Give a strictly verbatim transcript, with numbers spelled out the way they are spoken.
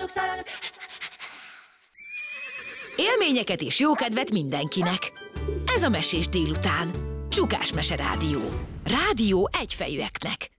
szaranak. Élményeket és jókedvet mindenkinek. Ez a Mesés délután. Csukás Mese Rádió. Rádió egyfejűeknek.